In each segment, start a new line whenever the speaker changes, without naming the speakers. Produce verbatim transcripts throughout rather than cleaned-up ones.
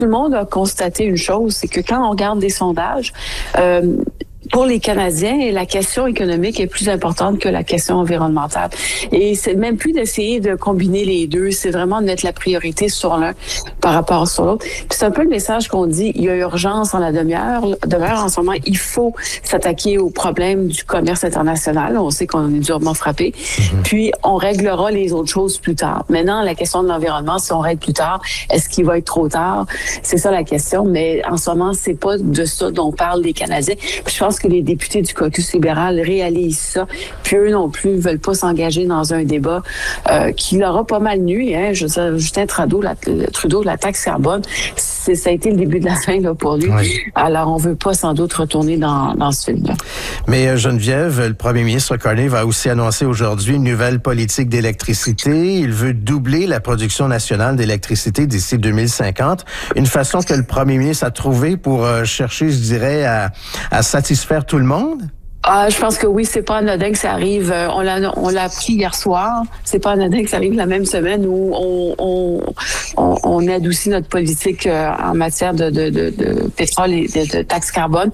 tout le monde a constaté une chose, c'est que quand on regarde des sondages, euh, pour les Canadiens, la question économique est plus importante que la question environnementale. Et c'est même plus d'essayer de combiner les deux, c'est vraiment de mettre la priorité sur l'un par rapport sur l'autre. Puis c'est un peu le message qu'on dit, il y a urgence en la demi-heure. Demeure en ce moment, il faut s'attaquer au problème du commerce international. On sait qu'on est durement frappé. Mm-hmm. Puis on réglera les autres choses plus tard. Maintenant, la question de l'environnement, si on règle plus tard, est-ce qu'il va être trop tard? C'est ça la question. Mais en ce moment, c'est pas de ça dont parlent les Canadiens. Puis je pense que les députés du caucus libéral réalisent ça, puis eux non plus veulent pas s'engager dans un débat euh, qui leur a pas mal nui. Hein. Je veux dire, Justin Trudeau, la, Trudeau, la taxe carbone, c'est, ça a été le début de la fin là, pour lui. Oui. Alors, on veut pas sans doute retourner dans, dans ce film-là.
Mais Geneviève, le premier ministre Carney va aussi annoncer aujourd'hui une nouvelle politique d'électricité. Il veut doubler la production nationale d'électricité d'ici deux mille cinquante. Une façon que le premier ministre a trouvée pour euh, chercher, je dirais, à, à satisfaire tout le monde?
Ah, je pense que oui, c'est pas anodin que ça arrive. Euh, on l'a, on l'a appris hier soir. C'est pas anodin que ça arrive la même semaine où on, on, on, on adoucit notre politique euh, en matière de, de, de, de pétrole et de, de taxes carbone.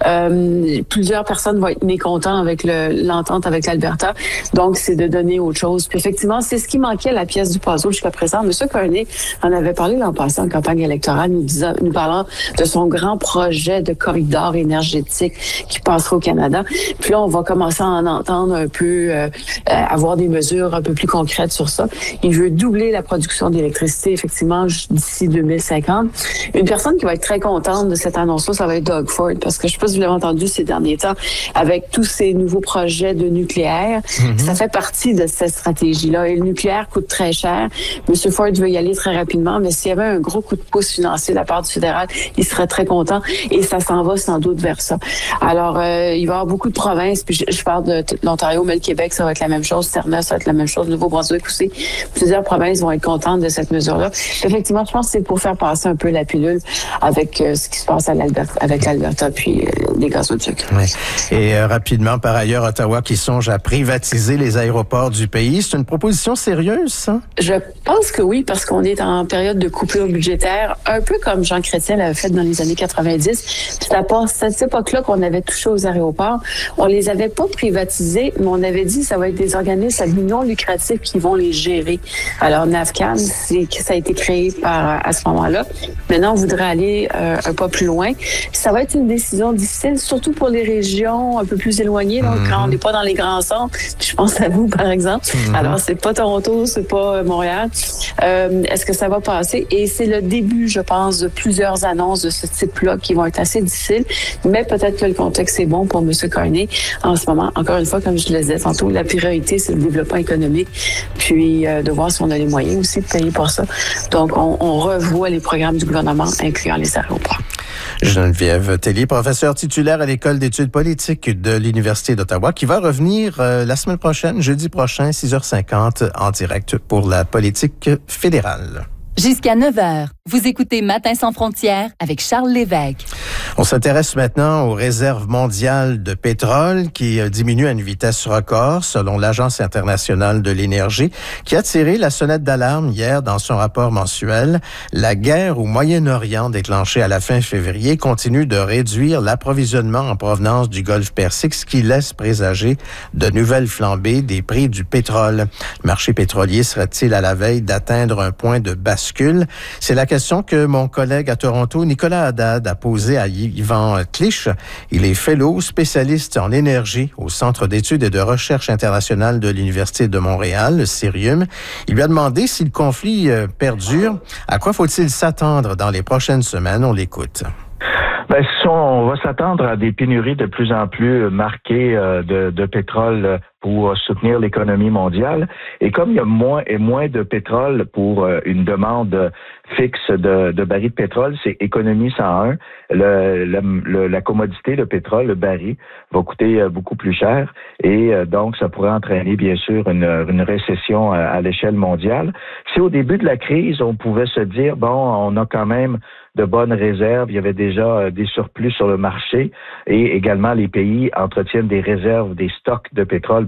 Euh, plusieurs personnes vont être mécontentes avec le, l'entente avec l'Alberta. Donc, c'est de donner autre chose. Puis effectivement, c'est ce qui manquait à la pièce du puzzle jusqu'à présent. M. Carney en avait parlé l'an passé en campagne électorale, nous disant, nous parlant de son grand projet de corridor énergétique qui passera au Canada. Puis là, on va commencer à en entendre un peu, euh, avoir des mesures un peu plus concrètes sur ça. Il veut doubler la production d'électricité, effectivement, d'ici deux mille cinquante. Une personne qui va être très contente de cette annonce-là, ça va être Doug Ford, parce que je ne sais pas si vous l'avez entendu ces derniers temps, avec tous ces nouveaux projets de nucléaire, mm-hmm. ça fait partie de cette stratégie-là. Et le nucléaire coûte très cher. M. Ford veut y aller très rapidement, mais s'il y avait un gros coup de pouce financier de la part du fédéral, il serait très content et ça s'en va sans doute vers ça. Alors, euh, il va y avoir beaucoup de provinces, puis je, je parle de l'Ontario, mais le Québec, ça va être la même chose, Terre-Neuve, ça va être la même chose, le Nouveau-Brunswick aussi. Plusieurs provinces vont être contentes de cette mesure-là. Effectivement, je pense que c'est pour faire passer un peu la pilule avec euh, ce qui se passe à l'Alberta, avec l'Alberta puis euh, les gazoducs.
Oui. Et euh, rapidement, par ailleurs, Ottawa qui songe à privatiser les aéroports du pays. C'est une proposition sérieuse, ça?
Je pense que oui, parce qu'on est en période de coupure budgétaire, un peu comme Jean Chrétien l'avait fait dans les années quatre-vingt-dix. C'est à part cette époque-là qu'on avait touché aux aéroports. On les avait pas privatisés, mais on avait dit que ça va être des organismes non lucratifs qui vont les gérer. Alors, NAVCAN, c'est, ça a été créé par, à ce moment-là. Maintenant, on voudrait aller euh, un pas plus loin. Ça va être une décision difficile, surtout pour les régions un peu plus éloignées, donc mm-hmm. quand on n'est pas dans les grands centres. Je pense à vous, par exemple. Mm-hmm. Alors, c'est pas Toronto, c'est pas Montréal. Euh, est-ce que ça va passer? Et c'est le début, je pense, de plusieurs annonces de ce type-là qui vont être assez difficiles, mais peut-être que le contexte est bon pour M. Carney en ce moment. Encore une fois, comme je le disais tantôt, la priorité, c'est le développement économique, puis euh, de voir si on a les moyens aussi de payer pour ça. Donc, on, on revoit les programmes du gouvernement, incluant les aéroports.
Geneviève Tellier, professeure titulaire à l'École d'études politiques de l'Université d'Ottawa, qui va revenir euh, la semaine prochaine, jeudi prochain, six heures cinquante, en direct pour la politique fédérale.
Jusqu'à neuf heures, vous écoutez Matin sans frontières avec Charles Lévesque.
On s'intéresse maintenant aux réserves mondiales de pétrole qui diminuent à une vitesse record, selon l'Agence internationale de l'énergie, qui a tiré la sonnette d'alarme hier dans son rapport mensuel. La guerre au Moyen-Orient, déclenchée à la fin février, continue de réduire l'approvisionnement en provenance du Golfe Persique, ce qui laisse présager de nouvelles flambées des prix du pétrole. Le marché pétrolier serait-il à la veille d'atteindre un point de bascule? C'est la question que mon collègue à Toronto, Nicolas Haddad, a posée à Yvan Clich. Il est fellow spécialiste en énergie au Centre d'études et de recherche internationale de l'Université de Montréal, le Cirium. Il lui a demandé si le conflit euh, perdure, à quoi faut-il s'attendre dans les prochaines semaines? On l'écoute.
Ben, on va s'attendre à des pénuries de plus en plus marquées euh, de, de pétrole pour soutenir l'économie mondiale. Et comme il y a moins et moins de pétrole pour euh, une demande fixe de, de barils de pétrole, c'est économie cent un. Le, le, le, la commodité, le pétrole, le baril, va coûter euh, beaucoup plus cher. Et euh, donc, ça pourrait entraîner, bien sûr, une, une récession à, à l'échelle mondiale. Si au début de la crise, on pouvait se dire, bon, on a quand même de bonnes réserves, il y avait déjà des surplus sur le marché et également les pays entretiennent des réserves, des stocks de pétrole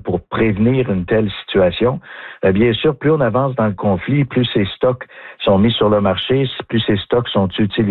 pour prévenir une telle situation. Euh, bien sûr, plus on avance dans le conflit, plus ces stocks sont mis sur le marché, plus ces stocks sont utilisés